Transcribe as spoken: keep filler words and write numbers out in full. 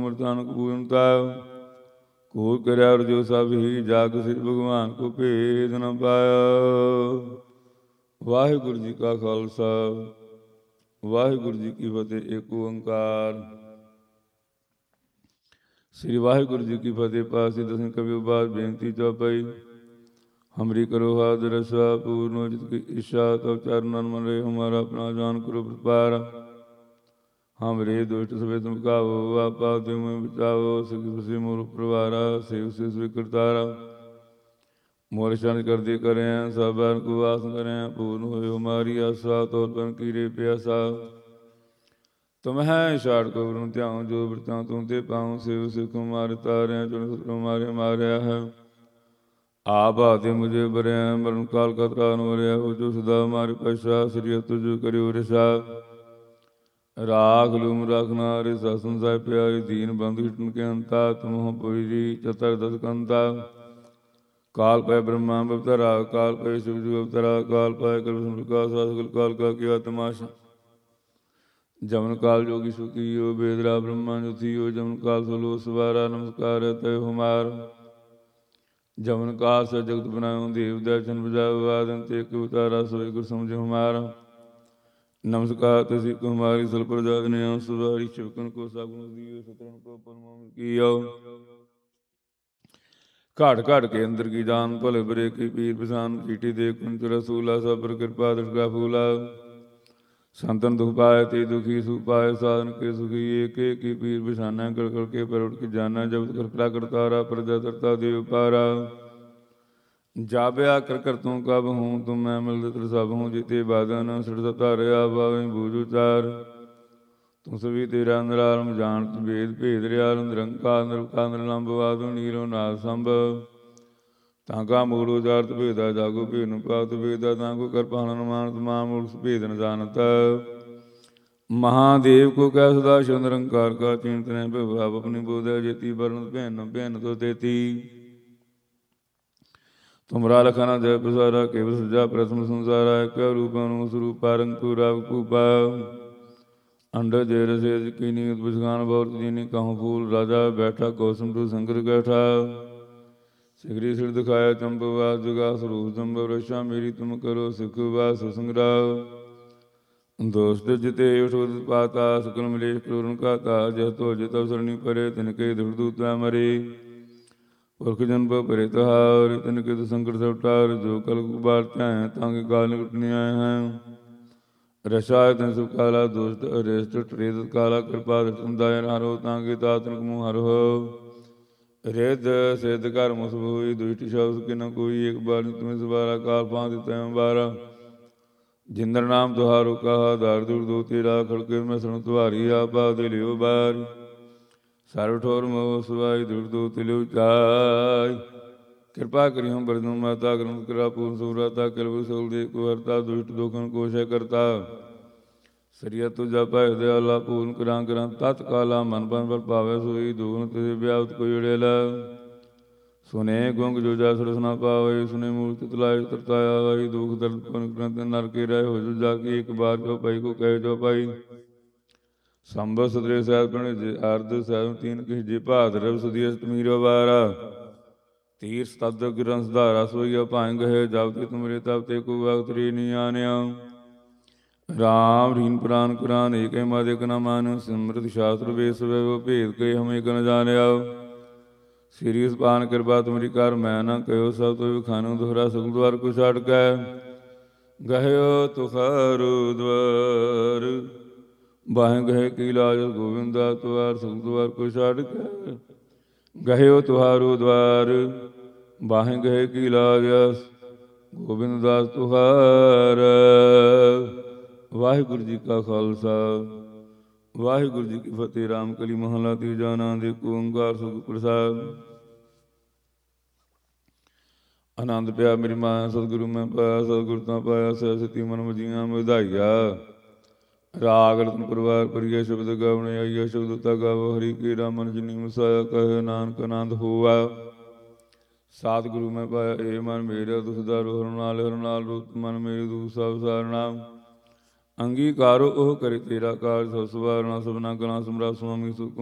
ਮਰਤਾਨ ਕਪੂਰਨਤਾ ਕੋ ਕਰਿਆ ਜੋ ਸਭ ਹੀ ਜਾਗ ਸ੍ਰੀ ਭਗਵਾਨ ਕੋ ਭੇਦ ਨ ਪਾਇਆ। ਵਾਹਿਗੁਰੂ ਜੀ ਕਾ ਖਾਲਸਾ ਵਾਹਿਗੁਰੂ ਜੀ ਕੀ ਫਤਿਹ। ਏਕ ਓੰਕਾਰ ਸ੍ਰੀ ਵਾਹਿਗੁਰੂ ਜੀ ਕੀ ਫਤਿਹ। ਪਾਸੀ ਦਸਵੀਂ ਕਵੀ ਉਪਾਸ ਬੇਨਤੀ ਚੌਪਈ। हमरी करो हाथ रसा पूर्ण जित की ईशा तब चरणन मन रे हमारा अपना जान करो प्रपार। हमरे दुष्ट सभे तुम कावो आपा तुम बचाओ सिख खुशी मोर प्रवारा सेव से स्वीकृतारा। मोर शरण कर दे करें सब को वास करें पूर्ण हो हमारी आशा तौर पर कीरे प्यासा। तुम है छाड़ को वरुण त्याऊं जो वृत्तां तुम ते पाऊं सेव सिख मारे तारे चुन मारे मारिया है। आप आते मुझे बरे मरण काल का त्राण मरिया हो जो सदा हमारे पैसा श्री तुझ करियो रिसा। राख लूम राखना रिसा संसार प्यारी दीन बंधु हिटन के अंता तुम हो पुरी चतर दस कंता। काल पाए ब्रह्मा अवतरा काल पाए शिव जी अवतरा काल पाए कृष्ण प्रकाश सकल काल का किया तमाशा। जमन काल जोगी सुखियो बेदरा ब्रह्मा जुथियो जमन काल सोलो सवारा नमस्कार तय हमार। जमन काल से जगत बनायो देव दर्शन बजाओ आदन ते के उतारा सोई गुर समझ हमारा। नमस्कार तसी को हमारी सल प्रजात ने सुवारी शिवकन को सागुन दियो सतरन को परम कियो। घाट घाट के अंदर की जान भले बरे की पीर पसान चीटी दे कुंच रसूला सब पर कृपा दृष्टा फूला। संतन दुख पाए ते दुखी सुख पाए साधन के सुखी एक एक की पीर बिछाना कर कर के पर उठ के जाना जब कर करा करतारा प्रजा तरता देव पारा। जाब्या कर कर तू कब हूँ तुम मैं मिल सब हूँ जीते बादन सड़ता रहा बावे बूझ उचार। तू सभी तेरा निरालम जान भेद भेद रियाल निरंकार निरंकार निरलंब वादो नीरो नाथ संभ। तांका मूड़ो जात भेदा जागो भेद पात भेदा तांको कर पालन मानत मामूल भेद न जानत। महादेव को कह सदा शिव निरंकार का चिंत ने भाव अपनी बोध जेती वर्ण भैन भैन तो तेती। तुमरा लखना जय प्रसारा केवल सजा प्रथम संसारा एक रूप अनुस्वरूपा रंग पूरा कूपा। अंडर जेर से की नीत बुझगान बहुत जीनी कहूँ फूल राजा बैठा कौसम तू शंकर बैठा। सिगरी सिर दिखाया चंपवा जुगा स्वरूप चंब रक्षा मेरी तुम करो सिखवा सुसंग्राव। दोस्त जिते उठोद पाता सकल मलेश क्रूरन का जह तो जित सरणी परे तिनके दुर्दूता मरे। पुरख जन्म परे तहार तिनके तो संकट सवटार जो कल बारते हैं तांगे काल निकटने आए हैं। रसाय तन सब काला दोस्त अरेस्ट ट्रेद काला कृपा दाय हारो तांगे तातनक मुँह हर हो। रेद सेद कर मुस हुई दुष्ट शब्द के न कोई एक बार तुम्हें सवारा काल पांच तय बारा। जिंदर नाम तुहारो कहा दार दूर दो तेरा खड़के में सुन तुम्हारी आपा दिलियो बार। सारो ठोर मोह सुवाई दूर दो तिलियो चाय। कृपा करी हम बरदम माता ग्रंथ करा पूर्ण सुराता कलव सोल दे को हरता दुष्ट दोखन को शय करता। सरिया तुझा पाए दयाला पूर्ण करा करा तत्काला मन बन पर पावे सोई दोगन तुझे ब्यावत को जड़ेला। सुने गुंग जो जा सरसना पावे सुने मूर्ति तलाय तरताया वही दुख दर्द पन ग्रंथ नर के रहे हो जो जाके एक बार चौपाई को कहे चौपाई। संभ सदरे सहज प्रणिज अर्ध सहज तीन कह जे भाद्रव सुदी अष्टमी बारा। तीर तद ग्रंथ धारा सोई भाएं गहे जब ते तुमरे तब ते को वक्त रे नहीं आन्या। राम रीन पुराण कुरान एक मद एक न मान सिमृत शास्त्र वेश वो भेद के हम एक न जाने आओ। श्री पान कृपा तुमरी कर मैं न कहो सब तो खानो दोहरा सुख द्वार को छाड़ कै। गहो तुखारो द्वार बाहें गहे की लाज गोविंदा तुहार सुख द्वार को छाड़ कै। गहो तुहारो द्वार बाहें गहे की लाज गोविंद दास तुहार। वाहिगुरु जी का खालसा वाहिगुरु जी की फतेह। राम कली महला तीजा नाम एक ओंकार सुख प्रसाद। आनंद पिया मेरी माँ सतगुरु मैं पाया सतगुरु ता पाया सहसती मन मजिया ਵਧਾਈਆ। राग रत्न परिवार परिया शब्द गावने आइया शब्द ता गावो हरि के रामन जिनी मसाया कहे नानक आनंद हुआ। सतगुरु मैं पाया ए मन मेरा दुखदारो हर नाल हर नाल रूप मन मेरे दुख सब सारना। अंगीकारो ओह करे तेरा कार सब सवारना सबना गला समरा स्वामी सुख